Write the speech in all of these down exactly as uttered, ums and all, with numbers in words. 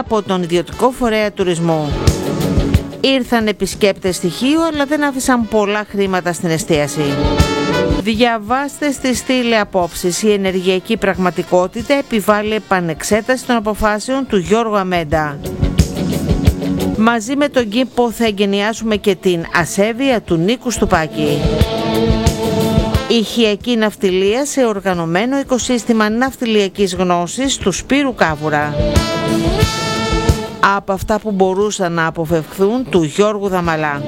από τον ιδιωτικό φορέα τουρισμού. Ήρθαν επισκέπτες στοιχείου, αλλά δεν άφησαν πολλά χρήματα στην εστίαση. Διαβάστε στη στήλη απόψεις. Η ενεργειακή πραγματικότητα επιβάλλει επανεξέταση των αποφάσεων του Γιώργου Αμέντα. Μαζί με τον κήπο θα εγκαινιάσουμε και την ασέβεια του Νίκου Στουπάκη. Ηχειακή ναυτιλία σε οργανωμένο οικοσύστημα ναυτιλιακής γνώσης του Σπύρου Κάβουρα. Από αυτά που μπορούσαν να αποφευχθούν του Γιώργου Δαμαλά.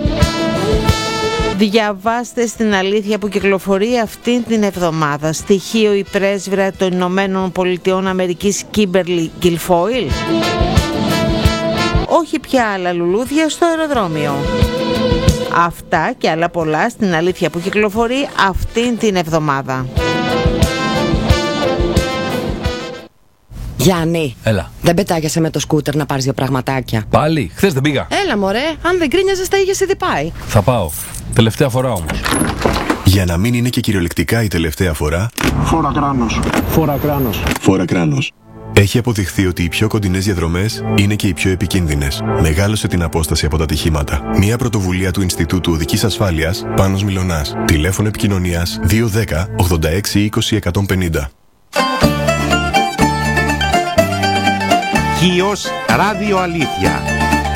Διαβάστε στην αλήθεια που κυκλοφορεί αυτήν την εβδομάδα. Στοιχείο η πρέσβυρα των Ηνωμένων Πολιτειών Αμερικής Κίμπερλι Γκιλφόιλ. Όχι πια άλλα λουλούδια στο αεροδρόμιο. Αυτά και άλλα πολλά στην αλήθεια που κυκλοφορεί αυτήν την εβδομάδα. Γιάννη, έλα. Δεν πετάγεσαι με το σκούτερ να πάρεις δύο πραγματάκια? Πάλι, χθες δεν πήγα. Έλα μωρέ, αν δεν γκρίνιαζες τα είχες ήδη πάει. Θα πάω, τελευταία φορά όμως. Για να μην είναι και κυριολεκτικά η τελευταία φορά, Φόρα κράνος. Φόρα κράνος. Φόρα κράνος. Έχει αποδειχθεί ότι οι πιο κοντινές διαδρομές είναι και οι πιο επικίνδυνες. Μεγάλωσε την απόσταση από τα ατυχήματα. Μια πρωτοβουλία του Ινστιτούτου Οδικής Ασφάλειας, Πάνος Μιλωνάς. Τηλέφωνο επικοινωνίας δύο ένα μηδέν ογδόντα έξι είκοσι εκατόν πενήντα. Χίος Ράδιο Αλήθεια.